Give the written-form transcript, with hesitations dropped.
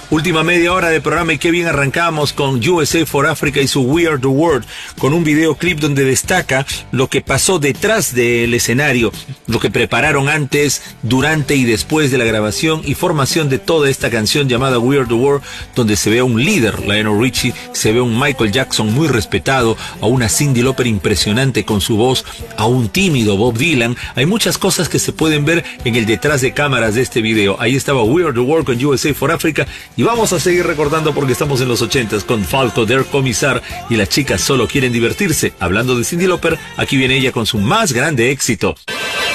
Última media hora de programa y qué bien arrancamos con USA for Africa y su We Are the World, con un videoclip donde destaca lo que pasó detrás del escenario, lo que prepararon antes, durante y después de la grabación y formación de toda esta canción llamada We Are the World, donde se ve a un líder, Lionel Richie, se ve a un Michael Jackson muy respetado, a una Cyndi Lauper impresionante con su voz, a un tímido Bob Dylan. Hay muchas cosas que se pueden ver en el detrás de cámaras de este video. Ahí estaba We Are the World con USA for Africa. Y vamos a seguir recordando porque estamos en los 80s con Falco, Der Kommissar y las chicas solo quieren divertirse. Hablando de Cyndi Lauper, aquí viene ella con su más grande éxito.